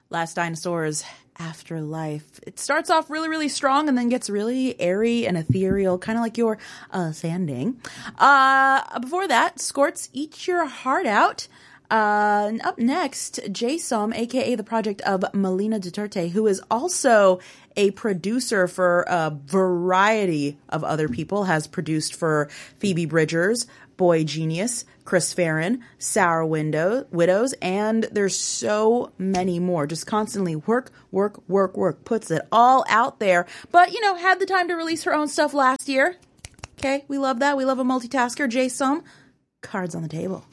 Last Dinosaurs Afterlife. It starts off really, really strong and then gets really airy and ethereal, kind of like your sanding. Before that, Scorts Eat Your Heart Out. And up next, J-Som, aka the project of Melina Duterte, who is also a producer for a variety of other people, has produced for Phoebe Bridgers, Boy Genius, Chris Farron, Sour Widows, and there's so many more. Just constantly work, puts it all out there. But, had the time to release her own stuff last year. Okay, we love that. We love a multitasker. J-Som, cards on the table.